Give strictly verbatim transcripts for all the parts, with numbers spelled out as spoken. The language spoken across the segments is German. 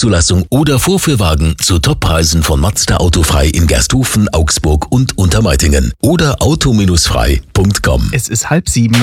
Erstzulassung oder Vorführwagen zu Toppreisen von Mazda Autofrei in Gersthofen, Augsburg und Untermeitingen oder auto frei punkt com. Es ist halb sieben.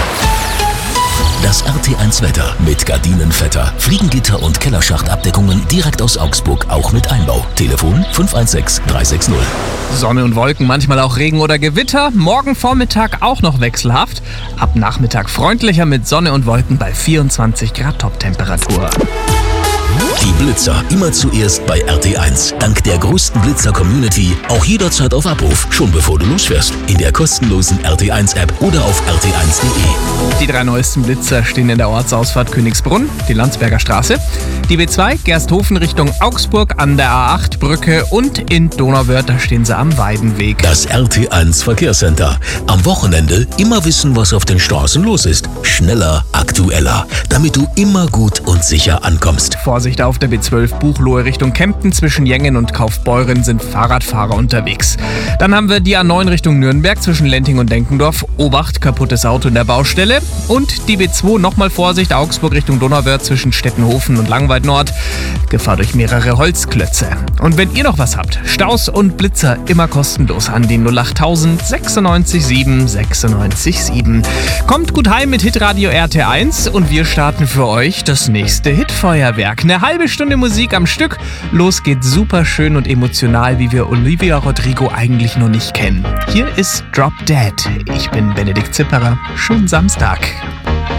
Das R T eins Wetter mit Gardinenvetter, Fliegengitter und Kellerschachtabdeckungen direkt aus Augsburg, auch mit Einbau. Telefon fünf eins sechs drei sechs null. Sonne und Wolken, manchmal auch Regen oder Gewitter. Morgen Vormittag auch noch wechselhaft. Ab Nachmittag freundlicher mit Sonne und Wolken bei vierundzwanzig Grad Toptemperatur. Die Blitzer immer zuerst bei R T eins. Dank der größten Blitzer-Community auch jederzeit auf Abruf, schon bevor du losfährst. In der kostenlosen R T eins App oder auf r t eins punkt d e. Die drei neuesten Blitzer stehen in der Ortsausfahrt Königsbrunn, die Landsberger Straße, die B zwei Gersthofen Richtung Augsburg an der A acht Brücke und in Donauwörth, da stehen sie am Weidenweg. Das R T eins Verkehrscenter. Am Wochenende immer wissen, was auf den Straßen los ist. Schneller, aktueller, damit du immer gut und sicher ankommst. Vorsicht auf der B zwölf Buchloe Richtung Kempten, zwischen Jengen und Kaufbeuren sind Fahrradfahrer unterwegs. Dann haben wir die A neun Richtung Nürnberg zwischen Lenting und Denkendorf. Obacht, kaputtes Auto in der Baustelle. Und die B zwei, nochmal Vorsicht, Augsburg Richtung Donauwörth zwischen Stettenhofen und Langweid Nord. Gefahr durch mehrere Holzklötze. Und wenn ihr noch was habt, Staus und Blitzer immer kostenlos an die null acht null null sechs sieben sechs sechs sieben. Kommt gut heim mit Hitradio R T eins und wir starten für euch das nächste Hitfeuerwerk. Eine halbe Stunde Musik am Stück. Los geht's, super schön und emotional, wie wir Olivia Rodrigo eigentlich noch nicht kennen. Hier ist Drop Dead. Ich bin Benedikt Zipperer. Schönen Samstag.